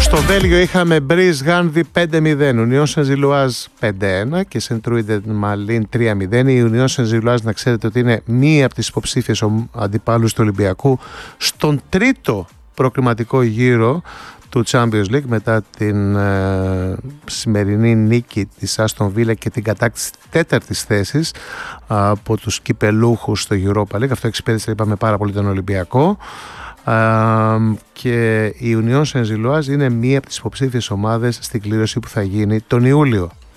Στο Βέλγιο είχαμε Μπριζ Γάνδη 5-0, Ουνιόν Σεν-Ζιλουάζ 5-1 και Σεντρούιντε Μαλίν 3-0. Η Ουνιόν Σεν-Ζιλουάζ, να ξέρετε ότι είναι μία από τις υποψήφιες αντιπάλους του Ολυμπιακού στον τρίτο προκριματικό γύρο του Champions League μετά την σημερινή νίκη της Άστον Βίλα και την κατάκτηση τέταρτης θέσης από τους κυπελούχους στο Europa League. Αυτό εξυπηρέτησε, είπαμε, πάρα πολύ τον Ολυμπιακό. Και η Ουνιόν Σεν-Ζιλουάζ είναι μία από τις υποψήφιες ομάδες στην κλήρωση που θα γίνει τον Ιούλιο.